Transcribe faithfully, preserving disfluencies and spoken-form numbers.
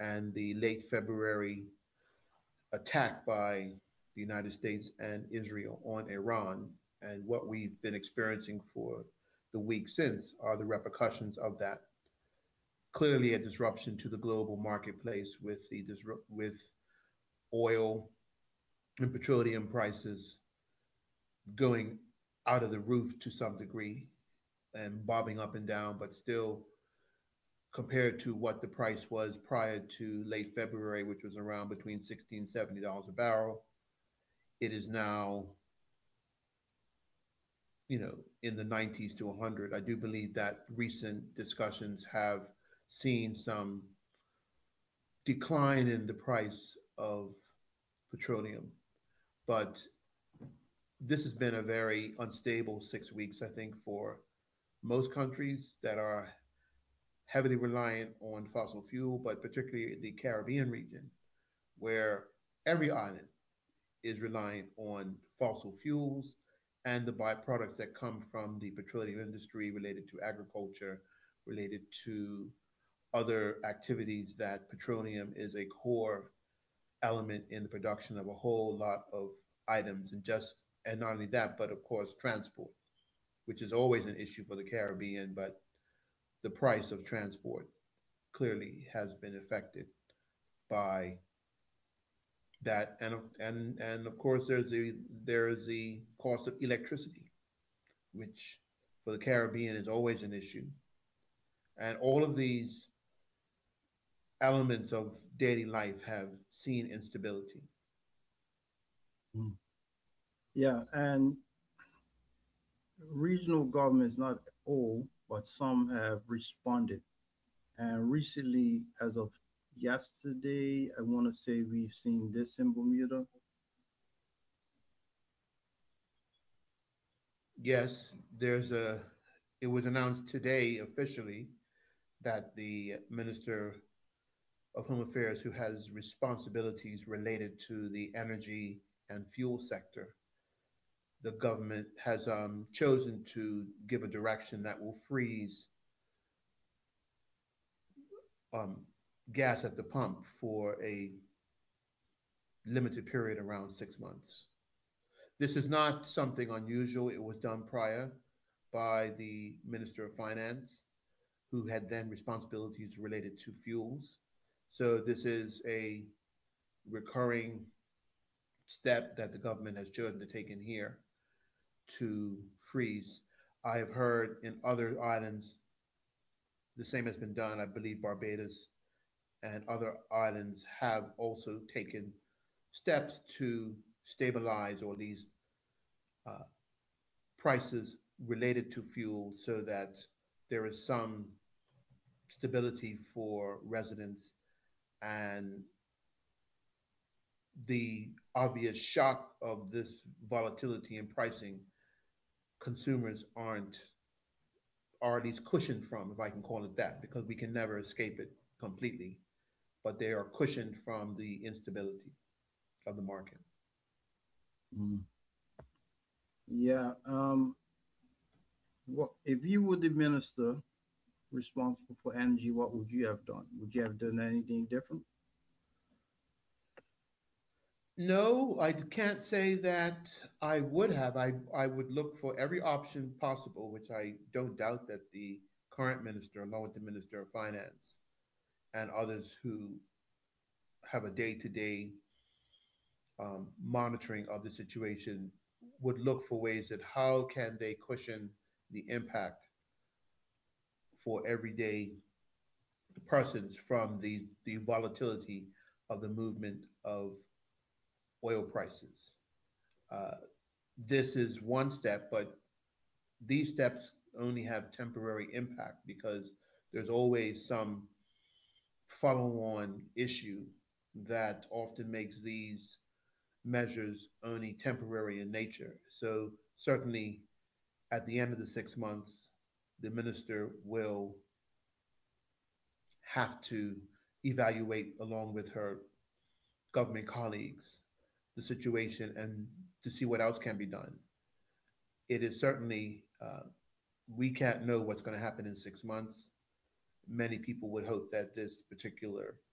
and the late February attack by the United States and Israel on Iran, and what we've been experiencing for the week since are the repercussions of that. Clearly, a disruption to the global marketplace with the with oil and petroleum prices going out of the roof to some degree and bobbing up and down, but still compared to what the price was prior to late February, which was around between sixty and seventy dollars a barrel. It is now, you know, in the nineties to one hundred. I do believe that recent discussions have seen some decline in the price of petroleum, but this has been a very unstable six weeks, I think, for most countries that are heavily reliant on fossil fuel, but particularly the Caribbean region, where every island is reliant on fossil fuels and the byproducts that come from the petroleum industry related to agriculture, related to other activities that petroleum is a core element in the production of a whole lot of items, and just and not only that, but of course transport, which is always an issue for the Caribbean, but the price of transport clearly has been affected by that, and and and of course there's the there's the cost of electricity, which for the Caribbean is always an issue, and all of these elements of daily life have seen instability. Mm. Yeah, and regional governments, not all, but some have responded. And recently, as of yesterday, I want to say we've seen this in Bermuda. Yes, there's a. It was announced today officially that the Minister of Home Affairs, who has responsibilities related to the energy and fuel sector, the government has um, chosen to give a direction that will freeze um, gas at the pump for a limited period around six months. This is not something unusual. It was done prior by the Minister of Finance, who had then responsibilities related to fuels. So this is a recurring step that the government has chosen to take in here to freeze. I have heard in other islands the same has been done. I believe Barbados and other islands have also taken steps to stabilize or at least uh, prices related to fuel so that there is some stability for residents, and the obvious shock of this volatility in pricing, consumers aren't, or at least cushioned from, if I can call it that, because we can never escape it completely, but they are cushioned from the instability of the market. Mm. Yeah. Um, what if you were the minister responsible for energy? What would you have done? Would you have done anything different? No, I can't say that I would have. I, I would look for every option possible, which I don't doubt that the current minister, along with the Minister of Finance and others who have a day to day monitoring of the situation, would look for ways that how can they cushion the impact for everyday persons from the, the volatility of the movement of oil prices. Uh, this is one step, but these steps only have temporary impact because there's always some follow on issue that often makes these measures only temporary in nature. So, certainly at the end of the six months, the minister will have to evaluate, along with her government colleagues, the situation and to see what else can be done. It is certainly, uh, we can't know what's going to happen in six months. Many people would hope that this particular